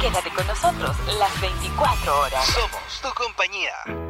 Quédate con nosotros las 24 horas. Somos tu compañía.